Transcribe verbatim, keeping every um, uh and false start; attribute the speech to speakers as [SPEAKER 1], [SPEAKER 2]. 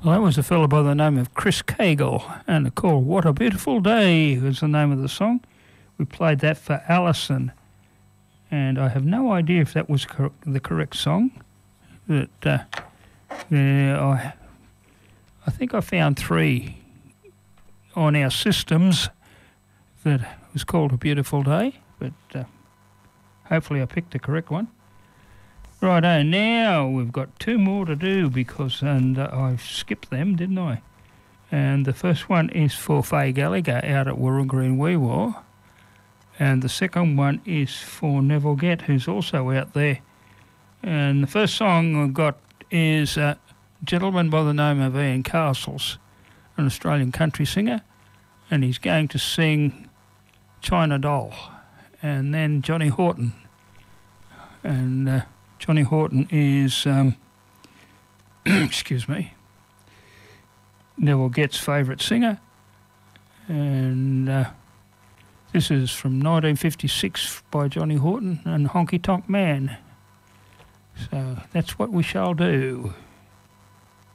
[SPEAKER 1] Well, that was a fellow by the name of Chris Cagle, and the call "What a Beautiful Day" was the name of the song. We played that for Alison, and I have no idea if that was cor- the correct song. But uh, yeah, I, I think I found three on our systems that was called "A Beautiful Day," but uh, hopefully I picked the correct one. Righto, now we've got two more to do because, and uh, I skipped them, didn't I? And the first one is for Faye Gallagher out at Warrangreen Weewaw. And the second one is for Neville Gett, who's also out there. And the first song I've got is a gentleman by the name of Ian Castles, an Australian country singer. And he's going to sing China Doll. And then Johnny Horton. And... Uh, Johnny Horton is, um, excuse me, Neville Gett's favourite singer. And uh, this is from nineteen fifty-six by Johnny Horton and Honky Tonk Man. So that's what we shall do.